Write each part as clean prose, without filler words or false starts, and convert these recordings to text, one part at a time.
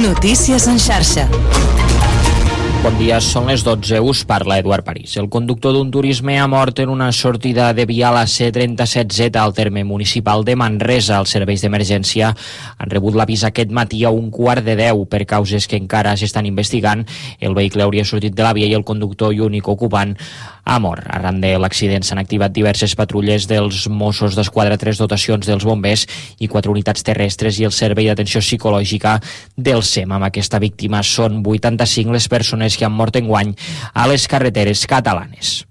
Notícies en xarxa. Bon dia, són les 12, us parla Eduard París. El conductor d'un turisme ha mort en una sortida de via a la C-37Z al terme municipal de Manresa. Els serveis d'emergència han rebut l'avís aquest matí a 9:15 per causes que encara s'estan investigant. El vehicle hauria sortit de la via i el conductor i únic ocupant ha mort. Arran de l'accident s'han activat diverses patrulles dels Mossos d'Esquadra, 3 dotacions dels bombers i 4 unitats terrestres i el Servei d'Atenció Psicològica del SEM. Amb aquesta víctima són 85 les persones que han mort enguany a les carreteres catalanes.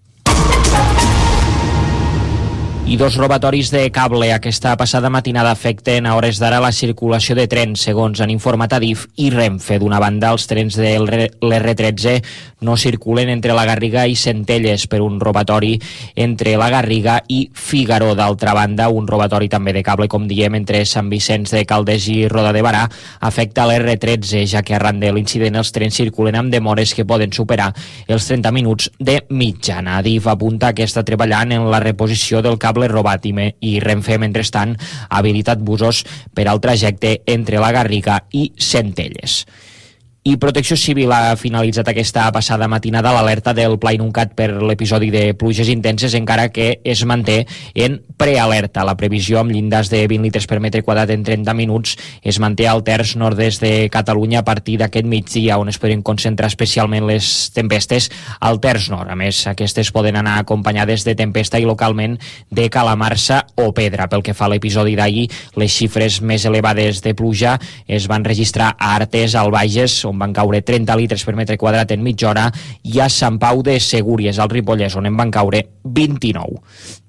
I 2 robatoris de cable aquesta passada matinada afecten a hores d'ara la circulació de trens, segons han informat Adif i Renfe. D'una banda, els trens de l'R13 no circulen entre la Garriga i Centelles per un robatori entre la Garriga i Fígaro. D'altra banda, un robatori també de cable, com diem, entre Sant Vicenç de Calders i Roda de Barà afecta l'R13, ja que arran de l'incident els trens circulen amb demores que poden superar els 30 minuts de mitjana. Adif apunta que està treballant en la reposició del cable robat i Renfe, mentrestant, ha habilitat busos per al trajecte entre la Garriga i Centelles. I Protecció Civil ha finalitzat aquesta passada matinada l'alerta del Pla Inuncat per l'episodi de pluges intenses, encara que es manté en prealerta. La previsió amb llindars de 20 litres per metre quadrat en 30 minuts es manté al terç nord-est de Catalunya a partir d'aquest migdia, on es poden concentrar especialment les tempestes al terç nord. A més, aquestes poden anar acompanyades de tempesta i localment de calamarsa o pedra. Pel que fa a l'episodi d'ahir, les xifres més elevades de pluja es van registrar a Artés, al Bages, on van caure 30 litres per metre quadrat en mitja hora, i a Sant Pau de Segúries, al Ripollès, on en van caure 29.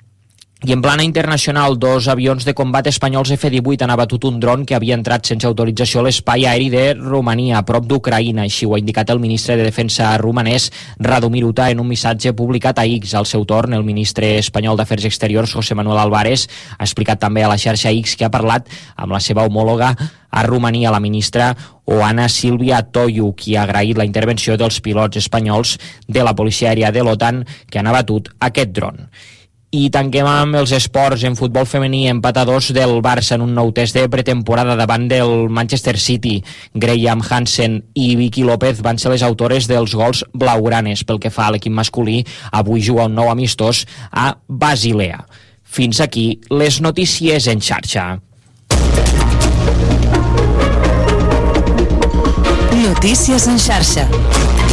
I en plana internacional, 2 avions de combat espanyols F-18 han abatut un dron que havia entrat sense autorització a l'espai aeri de Romania, a prop d'Ucraïna. Així ho ha indicat el ministre de Defensa romanès, Radomir Uta, en un missatge publicat a X. Al seu torn, el ministre espanyol d'Afers Exteriors, José Manuel Álvarez, ha explicat també a la xarxa X que ha parlat amb la seva homòloga a Romania, la ministra Oana Silvia Toiu, qui ha agraït la intervenció dels pilots espanyols de la policia aèria de l'OTAN que han abatut aquest dron. I tanquem amb els esports. En futbol femení, empat a 2 del Barça en un nou test de pretemporada davant del Manchester City. Graham Hansen i Vicky López van ser les autores dels gols blaugranes. Pel que fa a l'equip masculí, avui juga un nou amistós a Basilea. Fins aquí les notícies en xarxa. Notícies en xarxa.